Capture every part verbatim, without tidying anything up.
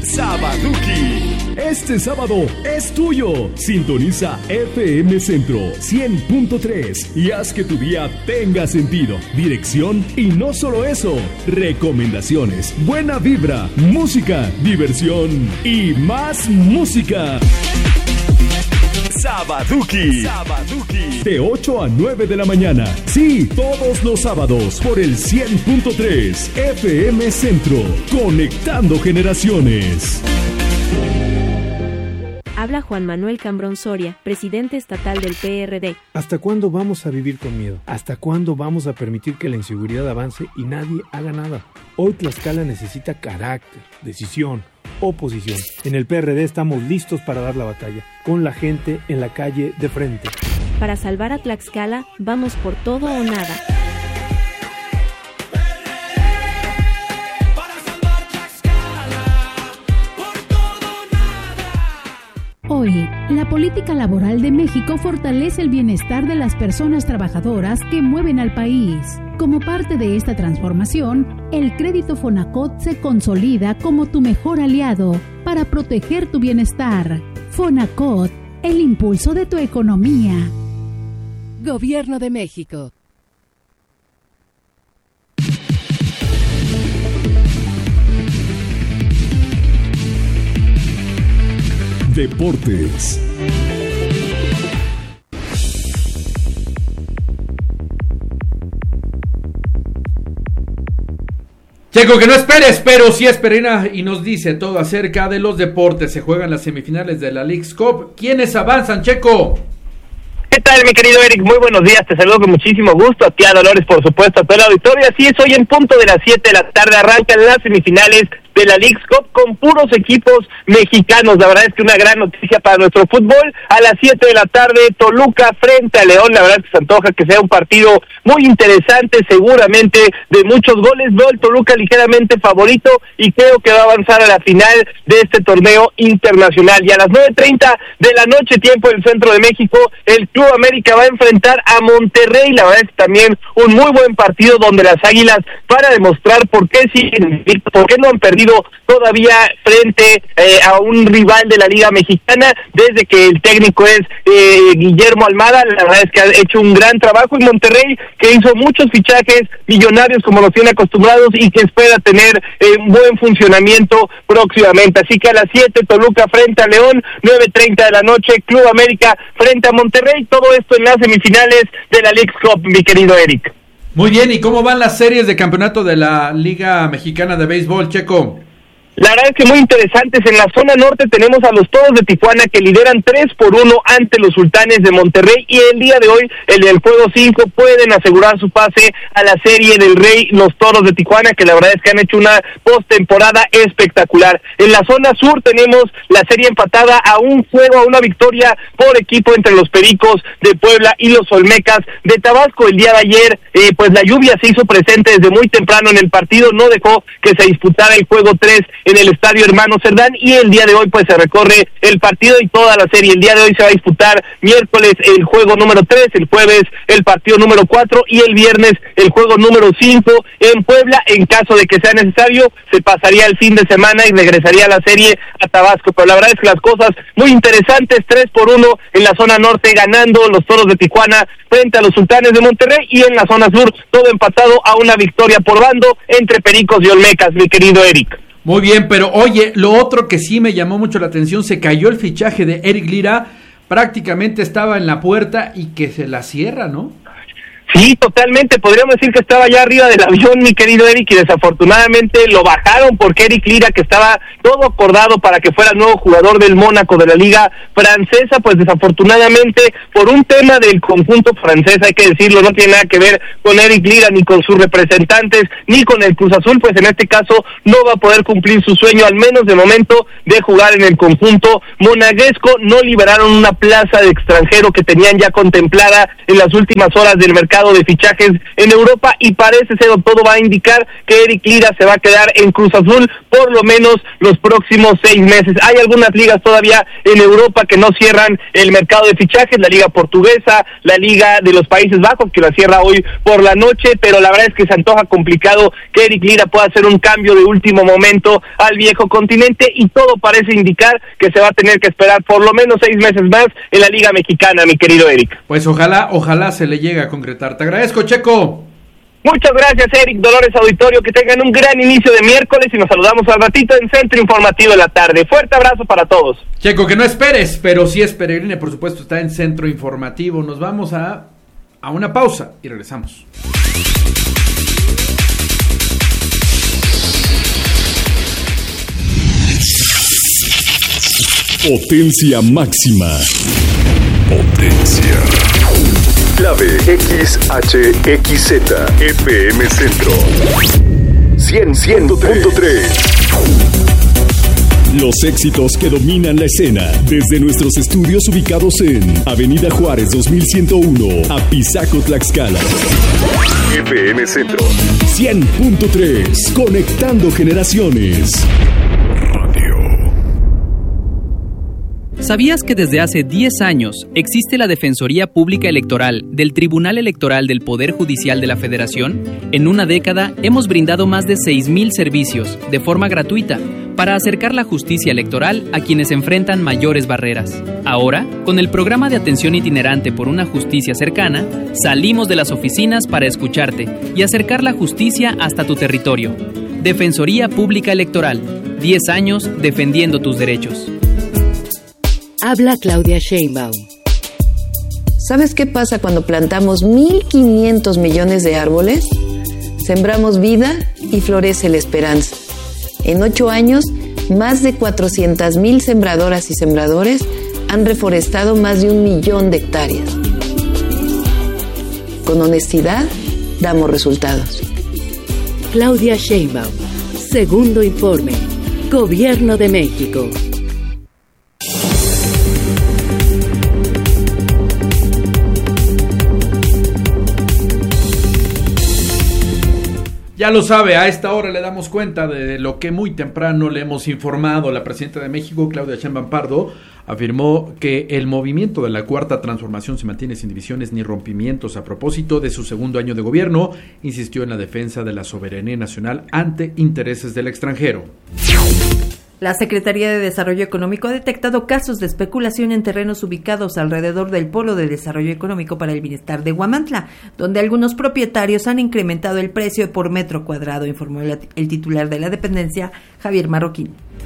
Sabaduki. Este sábado es tuyo. Sintoniza F M Centro cien punto tres y haz que tu día tenga sentido, dirección y no solo eso, recomendaciones, buena vibra, música, diversión y más música. Sabaduki. Sabaduki. De ocho a nueve de la mañana. Sí, todos los sábados por el cien punto tres F M Centro. Conectando generaciones. Habla Juan Manuel Cambrón Soria, presidente estatal del P R D. ¿Hasta cuándo vamos a vivir con miedo? ¿Hasta cuándo vamos a permitir que la inseguridad avance y nadie haga nada? Hoy Tlaxcala necesita carácter, decisión, oposición. En el P R D estamos listos para dar la batalla, con la gente en la calle de frente. Para salvar a Tlaxcala, vamos por todo o nada. Hoy, la política laboral de México fortalece el bienestar de las personas trabajadoras que mueven al país. Como parte de esta transformación, el crédito Fonacot se consolida como tu mejor aliado para proteger tu bienestar. Fonacot, el impulso de tu economía. Gobierno de México. Deportes. Checo, que no esperes, pero sí espera y nos dice todo acerca de los deportes. Se juegan las semifinales de la Leagues Cup. ¿Quiénes avanzan, Checo? ¿Qué tal, mi querido Eric? Muy buenos días, te saludo con muchísimo gusto, a ti, a Dolores, por supuesto, a toda la auditoría. Así es, hoy en punto de las siete de la tarde arrancan las semifinales de la Leagues Cup con puros equipos mexicanos. La verdad es que una gran noticia para nuestro fútbol. A las siete de la tarde, Toluca frente a León. La verdad es que se antoja que sea un partido muy interesante, seguramente de muchos goles. Veo el Toluca ligeramente favorito y creo que va a avanzar a la final de este torneo internacional. Y a las nueve treinta de la noche, tiempo del centro de México, el Club América va a enfrentar a Monterrey. La verdad es que también un muy buen partido donde las Águilas van a demostrar por qué siguen, por qué no han perdido todavía frente eh, a un rival de la Liga Mexicana desde que el técnico es eh, Guillermo Almada. La verdad es que ha hecho un gran trabajo en Monterrey, que hizo muchos fichajes millonarios como los tiene acostumbrados y que espera tener eh, un buen funcionamiento próximamente. Así que a las siete, Toluca frente a León, nueve treinta de la noche, Club América frente a Monterrey. Todo esto en las semifinales de la Leagues Cup, mi querido Eric. Muy bien, ¿y cómo van las series de campeonato de la Liga Mexicana de Béisbol, Checo? La verdad es que muy interesantes. En la zona norte tenemos a los Toros de Tijuana que lideran tres por uno ante los Sultanes de Monterrey, y el día de hoy, el del juego cinco, pueden asegurar su pase a la Serie del Rey, los Toros de Tijuana, que la verdad es que han hecho una postemporada espectacular. En la zona sur tenemos la serie empatada a un juego, a una victoria por equipo entre los Pericos de Puebla y los Olmecas de Tabasco. El día de ayer, eh, pues la lluvia se hizo presente desde muy temprano en el partido, no dejó que se disputara el juego tres en el Estadio Hermano Cerdán, y el día de hoy pues se recorre el partido y toda la serie. El día de hoy se va a disputar miércoles el juego número tres, el jueves el partido número cuatro y el viernes el juego número cinco en Puebla. En caso de que sea necesario, se pasaría el fin de semana y regresaría la serie a Tabasco. Pero la verdad es que las cosas muy interesantes, tres por uno en la zona norte, ganando los Toros de Tijuana frente a los Sultanes de Monterrey, y en la zona sur todo empatado a una victoria por bando entre Pericos y Olmecas, mi querido Eric. Muy bien, pero oye, lo otro que sí me llamó mucho la atención, se cayó el fichaje de Eric Lira, prácticamente estaba en la puerta y que se la cierra, ¿no? Sí, totalmente, podríamos decir que estaba ya arriba del avión, mi querido Eric, y desafortunadamente lo bajaron porque Eric Lira, que estaba todo acordado para que fuera el nuevo jugador del Mónaco de la Liga Francesa, pues desafortunadamente por un tema del conjunto francés, hay que decirlo, no tiene nada que ver con Eric Lira, ni con sus representantes, ni con el Cruz Azul, pues en este caso no va a poder cumplir su sueño, al menos de momento, de jugar en el conjunto monegasco. No liberaron una plaza de extranjero que tenían ya contemplada en las últimas horas del mercado mercado de fichajes en Europa, y parece ser, o todo va a indicar, que Eric Lira se va a quedar en Cruz Azul por lo menos los próximos seis meses. Hay algunas ligas todavía en Europa que no cierran el mercado de fichajes, la liga portuguesa, la liga de los Países Bajos, que la cierra hoy por la noche, pero la verdad es que se antoja complicado que Eric Lira pueda hacer un cambio de último momento al viejo continente, y todo parece indicar que se va a tener que esperar por lo menos seis meses más en la Liga Mexicana, mi querido Eric. Pues ojalá, ojalá se le llegue a concretar. Te agradezco, Checo. Muchas gracias, Eric, Dolores, auditorio, que tengan un gran inicio de miércoles y nos saludamos al ratito en Centro Informativo de la Tarde. Fuerte abrazo para todos. Checo, que no esperes, pero sí es Peregrine, por supuesto, está en Centro Informativo. Nos vamos a, a una pausa y regresamos. Potencia máxima. Potencia. Clave X H X Z F M Centro cien punto tres. Los éxitos que dominan la escena desde nuestros estudios ubicados en Avenida Juárez dos mil ciento uno, Apizaco, Tlaxcala. F M Centro cien punto tres, conectando generaciones. ¿Sabías que desde hace diez años existe la Defensoría Pública Electoral del Tribunal Electoral del Poder Judicial de la Federación? En una década hemos brindado más de seis mil servicios de forma gratuita para acercar la justicia electoral a quienes enfrentan mayores barreras. Ahora, con el programa de atención itinerante por una justicia cercana, salimos de las oficinas para escucharte y acercar la justicia hasta tu territorio. Defensoría Pública Electoral, diez años defendiendo tus derechos. Habla Claudia Sheinbaum. ¿Sabes qué pasa cuando plantamos mil quinientos millones de árboles? Sembramos vida y florece la esperanza. En ocho años, más de cuatrocientas mil sembradoras y sembradores han reforestado más de un millón de hectáreas. Con honestidad, damos resultados. Claudia Sheinbaum. Segundo informe. Gobierno de México. Ya lo sabe, a esta hora le damos cuenta de lo que muy temprano le hemos informado. La presidenta de México, Claudia Sheinbaum Pardo, afirmó que el movimiento de la Cuarta Transformación se mantiene sin divisiones ni rompimientos. A propósito de su segundo año de gobierno, insistió en la defensa de la soberanía nacional ante intereses del extranjero. La Secretaría de Desarrollo Económico ha detectado casos de especulación en terrenos ubicados alrededor del Polo de Desarrollo Económico para el Bienestar de Huamantla, donde algunos propietarios han incrementado el precio por metro cuadrado, informó el titular de la dependencia, Javier Marroquín.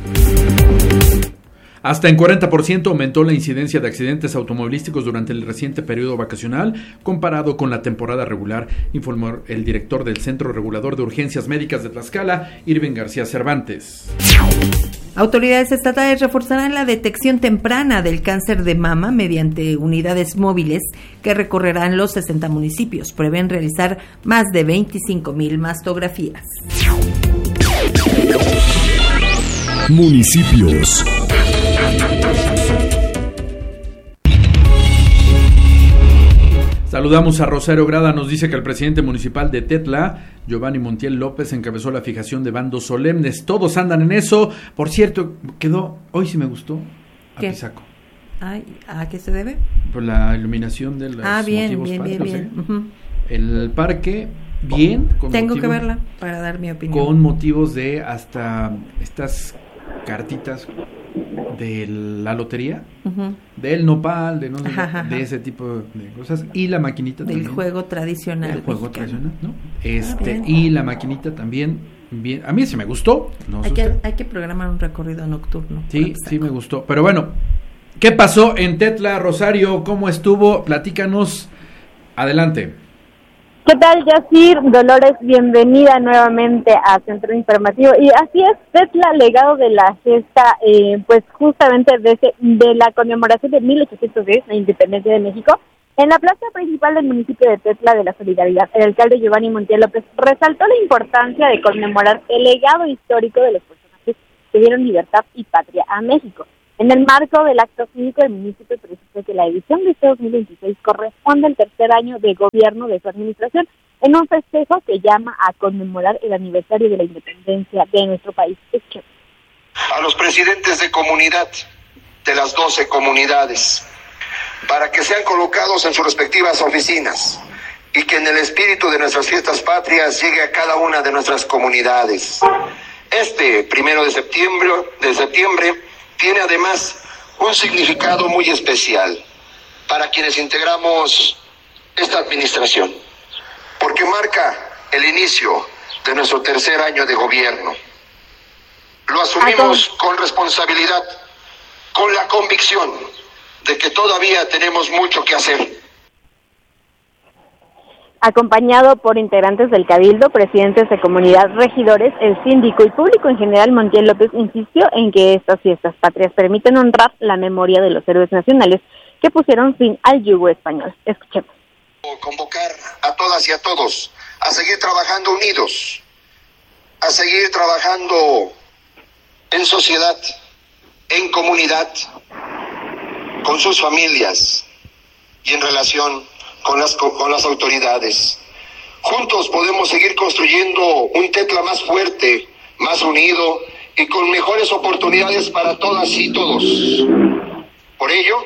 Hasta en cuarenta por ciento aumentó la incidencia de accidentes automovilísticos durante el reciente periodo vacacional comparado con la temporada regular, informó el director del Centro Regulador de Urgencias Médicas de Tlaxcala, Irving García Cervantes. Autoridades estatales reforzarán la detección temprana del cáncer de mama mediante unidades móviles que recorrerán los sesenta municipios. Prevén realizar más de veinticinco mil mastografías. Municipios. Saludamos a Rosario Grada, nos dice que el presidente municipal de Tetla, Giovanni Montiel López, encabezó la fijación de bandos solemnes. Todos andan en eso. Por cierto, quedó, hoy sí me gustó, ¿qué? Apizaco. Ay, ¿a qué se debe? Por la iluminación de los ah, bien, motivos bien, patrios, bien, bien. ¿eh? Uh-huh. El parque, bien. Con Tengo motivo, que verla para dar mi opinión. Con motivos de hasta estas cartitas de la lotería, uh-huh. del nopal, de no sé, ajá, de ese tipo de cosas, y la maquinita del también, juego tradicional, el juego tradicional, ¿no? Este, ah, y la maquinita también bien, a mí sí me gustó. No hay que hay que programar un recorrido nocturno. Sí, sí me gustó. Pero bueno, ¿qué pasó en Tetla, Rosario? ¿Cómo estuvo? Platícanos. Adelante. ¿Qué tal, Yacir? Dolores, bienvenida nuevamente a Centro Informativo. Y así es, Tetla, legado de la gesta, eh, pues justamente de, ese, de la conmemoración de mil ochocientos diez, la independencia de México, en la plaza principal del municipio de Tetla de la Solidaridad. El alcalde Giovanni Montiel López resaltó la importancia de conmemorar el legado histórico de los personajes que dieron libertad y patria a México. En el marco del acto cívico, el municipio precisó que la edición de este dos mil veintiséis corresponde al tercer año de gobierno de su administración, en un festejo que llama a conmemorar el aniversario de la independencia de nuestro país. A los presidentes de comunidad de las doce comunidades, para que sean colocados en sus respectivas oficinas y que en el espíritu de nuestras fiestas patrias llegue a cada una de nuestras comunidades. Este primero de septiembre, de septiembre tiene además un significado muy especial para quienes integramos esta administración, porque marca el inicio de nuestro tercer año de gobierno. Lo asumimos con responsabilidad, con la convicción de que todavía tenemos mucho que hacer. Acompañado por integrantes del Cabildo, presidentes de comunidad, regidores, el síndico y público en general, Montiel López insistió en que estas fiestas patrias permiten honrar la memoria de los héroes nacionales que pusieron fin al yugo español. Escuchemos. Convocar a todas y a todos a seguir trabajando unidos, a seguir trabajando en sociedad, en comunidad, con sus familias y en relación con las, con las autoridades. Juntos podemos seguir construyendo un Tetla más fuerte, más unido y con mejores oportunidades para todas y todos. Por ello,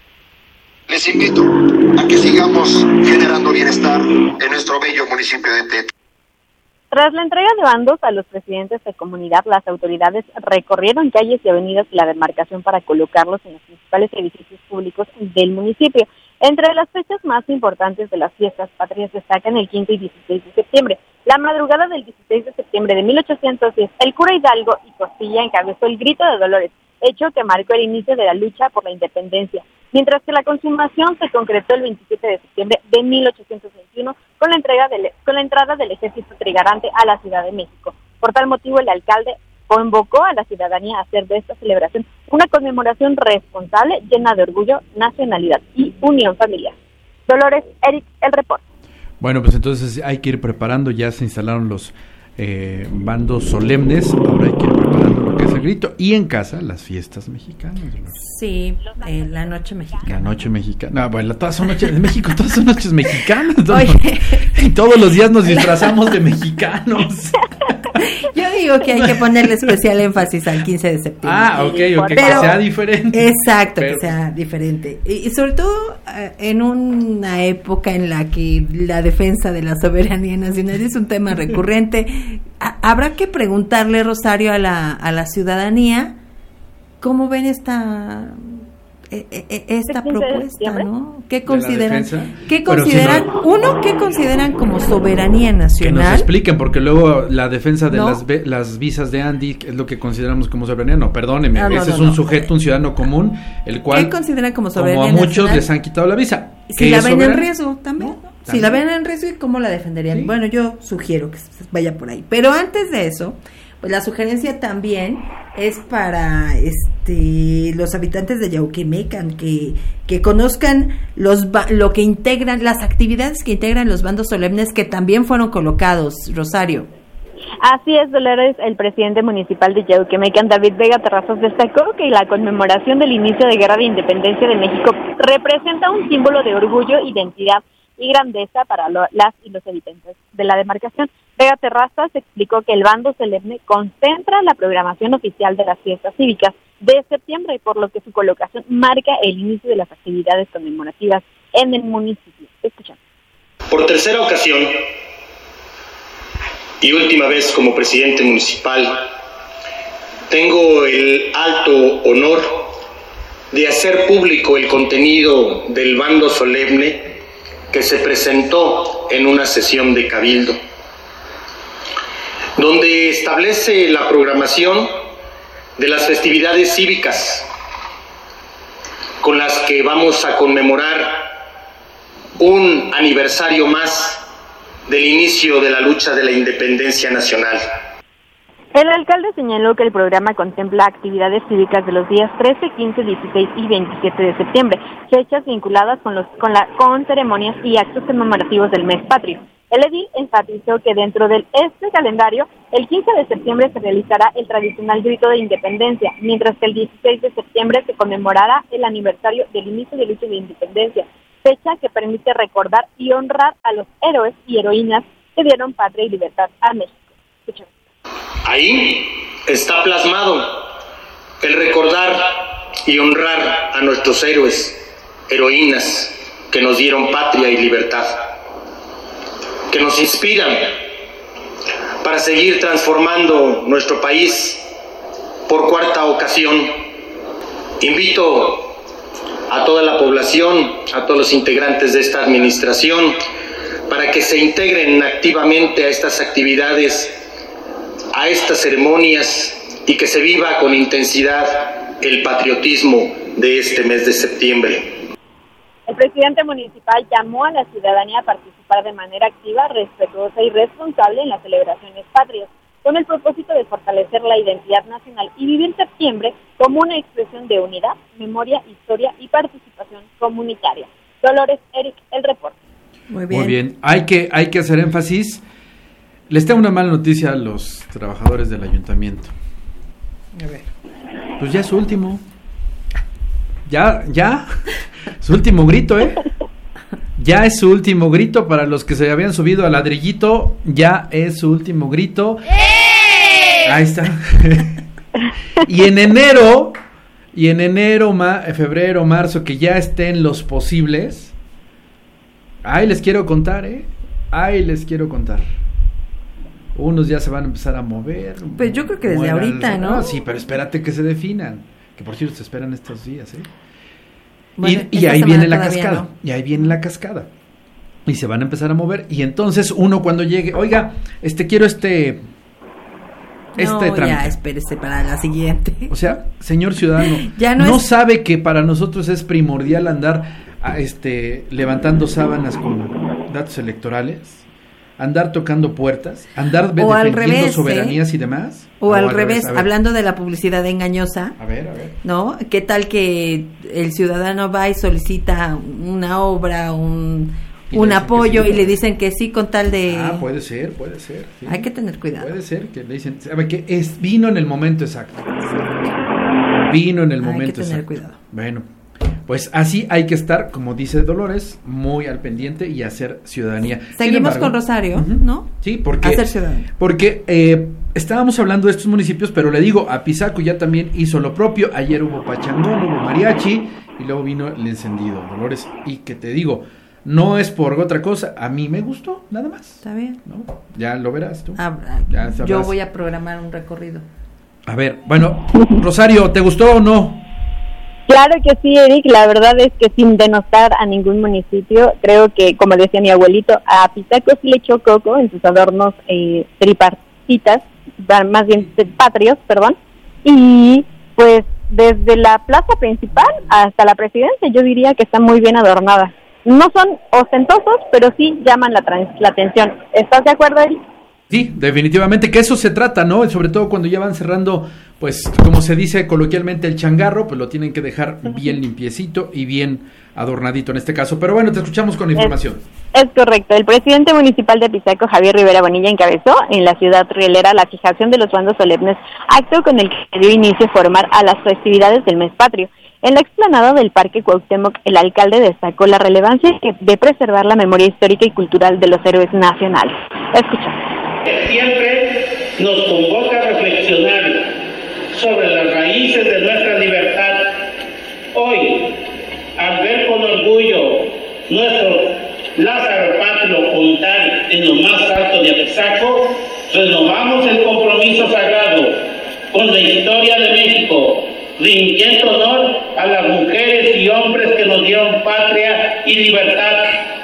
les invito a que sigamos generando bienestar en nuestro bello municipio de Tetla. Tras la entrega de bandos a los presidentes de comunidad, las autoridades recorrieron calles y avenidas de la demarcación para colocarlos en los principales edificios públicos del municipio. Entre las fechas más importantes de las fiestas patrias destacan el quince y dieciséis de septiembre. La madrugada del dieciséis de septiembre de mil ochocientos diez, el cura Hidalgo y Costilla encabezó el Grito de Dolores, hecho que marcó el inicio de la lucha por la independencia, mientras que la consumación se concretó el veintisiete de septiembre de mil ochocientos veintiuno con la entrega del, con la entrada del ejército trigarante a la Ciudad de México. Por tal motivo, el alcalde convocó a la ciudadanía a hacer de esta celebración una conmemoración responsable, llena de orgullo, nacionalidad y unión familiar. Dolores, Eric, el reporte. Bueno, pues entonces hay que ir preparando, ya se instalaron los eh, bandos solemnes, ahora hay que ir preparando lo que es el grito, y en casa las fiestas mexicanas. ¿No? Sí, eh, la noche mexicana. La noche mexicana, no, bueno, todas son noches, en México todas son noches mexicanas. Oye. Y todos los días nos disfrazamos de mexicanos. Yo digo que hay que ponerle especial énfasis al quince de septiembre. Ah, ok, ok, Pero, que sea diferente. Exacto, Pero, que sea diferente. Y, y sobre todo eh, en una época en la que la defensa de la soberanía nacional es un tema recurrente, a, habrá que preguntarle, Rosario, a la, a la ciudadanía cómo ven esta... esta propuesta, ¿no? ¿Qué consideran? ¿Qué consideran? Bueno, si no, uno, ¿qué consideran como soberanía nacional? Que nos expliquen, porque luego la defensa de ¿No? las las visas de Andy es lo que consideramos como soberanía. No, perdóneme, no, no, ese no, es un no. sujeto, un ciudadano común, el cual, ¿qué consideran como soberanía como a muchos nacional? les han quitado la visa. Si la ven soberana? en riesgo también. ¿No? Si ¿También? la ven en riesgo, ¿cómo la defenderían? ¿Sí? Bueno, yo sugiero que vaya por ahí. Pero antes de eso, pues la sugerencia también es para este los habitantes de Yauquemecan que que conozcan los lo que integran las actividades que integran los bandos solemnes que también fueron colocados, Rosario. Así es, Dolores. El presidente municipal de Yauquemecan, David Vega Terrazas, destacó que la conmemoración del inicio de Guerra de Independencia de México representa un símbolo de orgullo, identidad y grandeza para lo, las y los habitantes de la demarcación. Vega Terrazas explicó que el bando solemne concentra la programación oficial de las fiestas cívicas de septiembre, por lo que su colocación marca el inicio de las actividades conmemorativas en el municipio. Escuchamos. Por tercera ocasión y última vez como presidente municipal, tengo el alto honor de hacer público el contenido del bando solemne que se presentó en una sesión de Cabildo, donde establece la programación de las festividades cívicas con las que vamos a conmemorar un aniversario más del inicio de la lucha de la independencia nacional. El alcalde señaló que el programa contempla actividades cívicas de los días trece, quince, dieciséis y veintisiete de septiembre, fechas vinculadas con los con la con ceremonias y actos conmemorativos del mes patrio. El edil enfatizó que dentro de este calendario, el quince de septiembre se realizará el tradicional grito de independencia, mientras que el dieciséis de septiembre se conmemorará el aniversario del inicio del lucha de independencia, fecha que permite recordar y honrar a los héroes y heroínas que dieron patria y libertad a México. Escuchemos. Ahí está plasmado el recordar y honrar a nuestros héroes, heroínas que nos dieron patria y libertad, que nos inspiran para seguir transformando nuestro país por cuarta ocasión. Invito a toda la población, a todos los integrantes de esta administración, para que se integren activamente a estas actividades, a estas ceremonias, y que se viva con intensidad el patriotismo de este mes de septiembre. El presidente municipal llamó a la ciudadanía a participar de manera activa, respetuosa y responsable en las celebraciones patrias, con el propósito de fortalecer la identidad nacional y vivir septiembre como una expresión de unidad, memoria, historia y participación comunitaria. Dolores, Eric, el reporte. Muy bien. Muy bien. Hay que, hay que hacer énfasis. Les tengo una mala noticia a los trabajadores del ayuntamiento. A ver. Pues ya es su último. Ya, ya. Su último grito, ¿eh? Ya es su último grito para los que se habían subido al ladrillito. Ya es su último grito. ¡Eh! Ahí está. Y en enero, y en enero, ma, febrero, marzo, que ya estén los posibles. Ahí les quiero contar, ¿eh? Ahí les quiero contar. Unos ya se van a empezar a mover. Pues yo creo que desde mueran, ahorita, ¿no? ¿no? Sí, pero espérate que se definan. Que por cierto se esperan estos días, ¿eh? Bueno, y, y ahí viene la cascada. No. Y ahí viene la cascada. Y se van a empezar a mover. Y entonces uno cuando llegue, oiga, este quiero este... Este no, trámite. Ya, espérese para la siguiente. O sea, señor ciudadano, ya no, no es... sabe que para nosotros es primordial andar a, este levantando sábanas con datos electorales, andar tocando puertas, andar o defendiendo al revés, soberanías ¿eh? y demás. O, o al, al revés, revés hablando de la publicidad engañosa. A ver, a ver. ¿No? ¿Qué tal que el ciudadano va y solicita una obra, un un apoyo sí, y le dicen que sí con tal de... Ah, puede ser, puede ser. Sí. Hay que tener cuidado. Puede ser que le dicen, ¿sabe qué? Es, vino en el momento exacto. Vino en el momento exacto. Hay que tener exacto. cuidado. Bueno, pues así hay que estar, como dice Dolores, muy al pendiente y hacer ciudadanía. Seguimos embargo, con Rosario, uh-huh, ¿no? Sí, porque... Hacer ciudadanía. Porque eh, estábamos hablando de estos municipios, pero le digo, Apizaco ya también hizo lo propio. Ayer hubo pachangón, hubo mariachi y luego vino el encendido, Dolores. Y que te digo... No es por otra cosa, a mí me gustó, nada más. Está bien. ¿No? Ya lo verás tú. Ah, ya yo voy a programar un recorrido. A ver, bueno, Rosario, ¿te gustó o no? Claro que sí, Eric, la verdad es que sin denostar a ningún municipio, creo que, como decía mi abuelito, a Apizaco sí le echó coco en sus adornos eh, tripartitas, más bien patrios, perdón, y pues desde la plaza principal hasta la presidencia yo diría que está muy bien adornada. No son ostentosos, pero sí llaman la, trans- la atención. ¿Estás de acuerdo, Eric? Sí, definitivamente, que eso se trata, ¿no? Sobre todo cuando ya van cerrando, pues, como se dice coloquialmente, el changarro, pues lo tienen que dejar bien limpiecito y bien adornadito en este caso. Pero bueno, te escuchamos con la información. Es, es correcto. El presidente municipal de Apizaco, Javier Rivera Bonilla, encabezó en la ciudad rielera la fijación de los bandos solemnes, acto con el que dio inicio formal a las festividades del mes patrio. En la explanada del Parque Cuauhtémoc, el alcalde destacó la relevancia de preservar la memoria histórica y cultural de los héroes nacionales. Escucha. Siempre nos convoca a reflexionar sobre las raíces de nuestra libertad. Hoy, al ver con orgullo nuestro Lázaro Patrio puntal en lo más alto de Apizaco, renovamos el compromiso sagrado con la historia de México, rindiendo honor a las mujeres y hombres que nos dieron patria y libertad.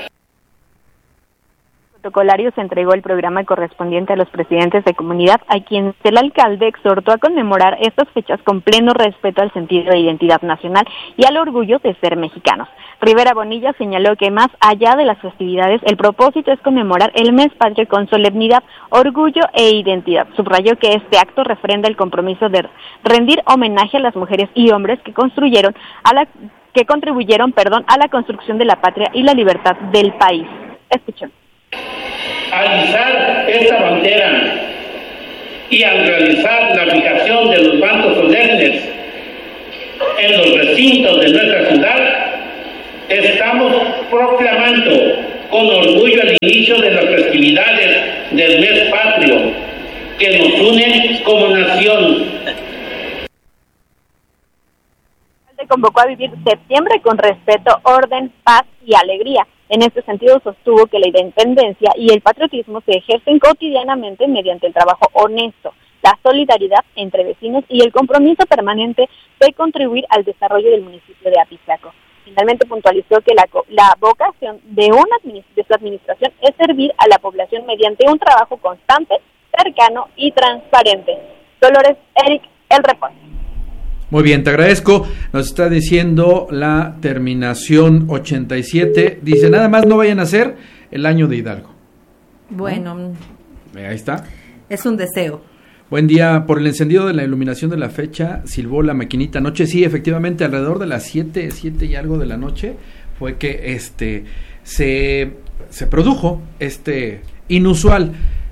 Protocolario se entregó el programa correspondiente a los presidentes de comunidad, a quienes el alcalde exhortó a conmemorar estas fechas con pleno respeto al sentido de identidad nacional y al orgullo de ser mexicanos. Rivera Bonilla señaló que más allá de las festividades, el propósito es conmemorar el mes patrio con solemnidad, orgullo e identidad. Subrayó que este acto refrenda el compromiso de rendir homenaje a las mujeres y hombres que construyeron a la que contribuyeron, perdón, a la construcción de la patria y la libertad del país. Escuchen. Al izar esta bandera y al realizar la fijación de los bancos solemnes en los recintos de nuestra ciudad, estamos proclamando con orgullo el inicio de las festividades del mes patrio que nos unen como nación. Convocó a vivir septiembre con respeto, orden, paz y alegría. En este sentido, sostuvo que la independencia y el patriotismo se ejercen cotidianamente mediante el trabajo honesto, la solidaridad entre vecinos y el compromiso permanente de contribuir al desarrollo del municipio de Apizaco. Finalmente puntualizó que la, la vocación de, una, de su administración es servir a la población mediante un trabajo constante, cercano y transparente. Dolores, Eric, el reporte. Muy bien, te agradezco. Nos está diciendo la terminación ochenta y siete. Dice, nada más no vayan a hacer el año de Hidalgo. Bueno. ¿No? Ahí está. Es un deseo. Buen día. Por el encendido de la iluminación de la fecha, silbó la maquinita anoche. Sí, efectivamente, alrededor de las siete, siete y algo de la noche fue que este se, se produjo este inusual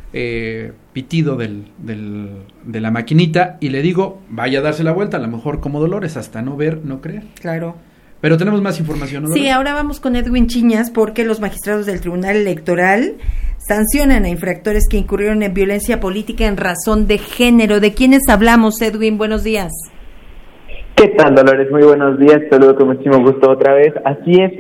eh, pitido del, del, de la maquinita, y le digo, vaya a darse la vuelta, a lo mejor como Dolores, hasta no ver, no creer. Claro. Pero tenemos más información, ¿no? Sí, ahora vamos con Edwin Chiñas, porque los magistrados del Tribunal Electoral sancionan a infractores que incurrieron en violencia política en razón de género. ¿De quiénes hablamos, Edwin? Buenos días. ¿Qué tal, Dolores? Muy buenos días, saludo con muchísimo gusto otra vez. Así es,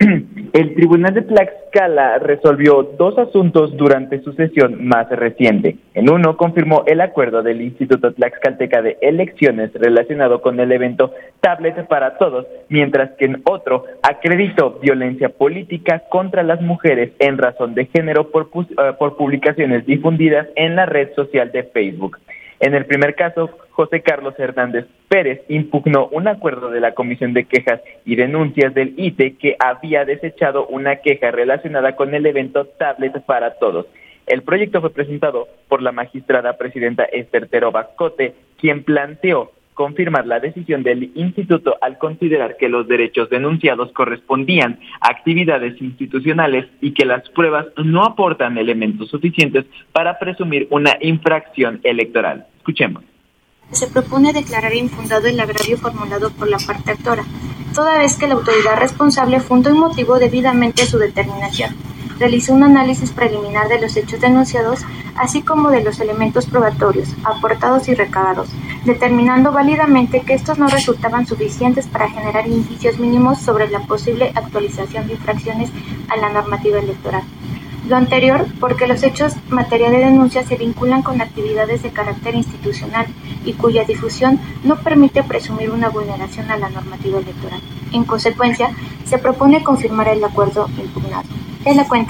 el Tribunal de Tlaxcala resolvió dos asuntos durante su sesión más reciente. En uno, confirmó el acuerdo del Instituto Tlaxcalteca de Elecciones relacionado con el evento Tablet para Todos, mientras que en otro, acreditó violencia política contra las mujeres en razón de género por, uh, por publicaciones difundidas en la red social de Facebook. En el primer caso, José Carlos Hernández Pérez impugnó un acuerdo de la Comisión de Quejas y Denuncias del I T E que había desechado una queja relacionada con el evento Tablet para Todos. El proyecto fue presentado por la magistrada presidenta Esther Terova Cote, quien planteó confirmar la decisión del instituto al considerar que los derechos denunciados correspondían a actividades institucionales y que las pruebas no aportan elementos suficientes para presumir una infracción electoral. Escuchemos. Se propone declarar infundado el agravio formulado por la parte actora, toda vez que la autoridad responsable fundó y motivó debidamente su determinación. Realizó un análisis preliminar de los hechos denunciados, así como de los elementos probatorios, aportados y recabados, determinando válidamente que estos no resultaban suficientes para generar indicios mínimos sobre la posible actualización de infracciones a la normativa electoral. Lo anterior, porque los hechos materia de denuncia se vinculan con actividades de carácter institucional y cuya difusión no permite presumir una vulneración a la normativa electoral. En consecuencia, se propone confirmar el acuerdo impugnado. En la cuenta.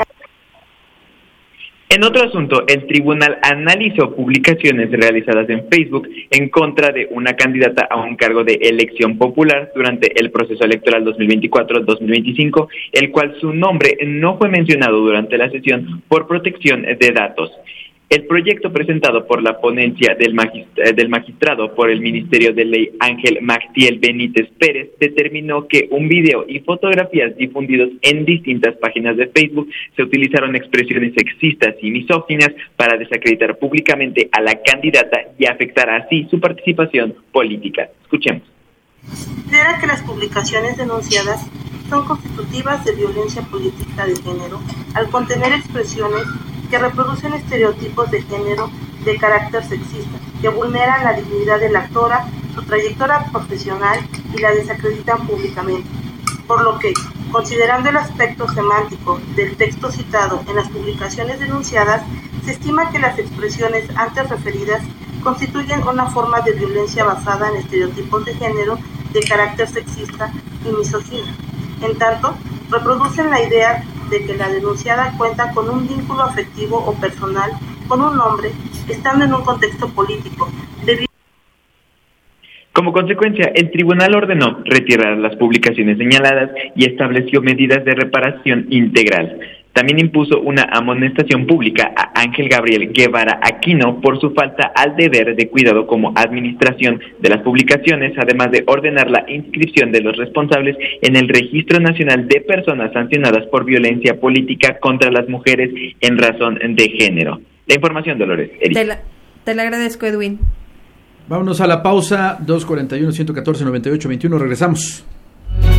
En otro asunto, el tribunal analizó publicaciones realizadas en Facebook en contra de una candidata a un cargo de elección popular durante el proceso electoral dos mil veinticuatro dos mil veinticinco, el cual su nombre no fue mencionado durante la sesión por protección de datos. El proyecto presentado por la ponencia del, magist- del magistrado por el Ministerio de Ley Ángel Magdiel Benítez Pérez determinó que un video y fotografías difundidos en distintas páginas de Facebook se utilizaron expresiones sexistas y misóginas para desacreditar públicamente a la candidata y afectar así su participación política. Escuchemos. Considera que las publicaciones denunciadas son constitutivas de violencia política de género al contener expresiones que reproducen estereotipos de género de carácter sexista, que vulneran la dignidad de la actora, su trayectoria profesional y la desacreditan públicamente. Por lo que, considerando el aspecto semántico del texto citado en las publicaciones denunciadas, se estima que las expresiones antes referidas constituyen una forma de violencia basada en estereotipos de género de carácter sexista y misógino. En tanto, reproducen la idea de que la denunciada cuenta con un vínculo afectivo o personal con un hombre, estando en un contexto político. Debido... Como consecuencia, el tribunal ordenó retirar las publicaciones señaladas y estableció medidas de reparación integral. También impuso una amonestación pública a Ángel Gabriel Guevara Aquino por su falta al deber de cuidado como administración de las publicaciones, además de ordenar la inscripción de los responsables en el Registro Nacional de Personas Sancionadas por Violencia Política contra las Mujeres en razón de género. La información, Dolores. Te la, te la agradezco, Edwin. Vámonos a la pausa. Dos cuarenta y uno, ciento catorce, noventa y ocho, veintiuno. Regresamos.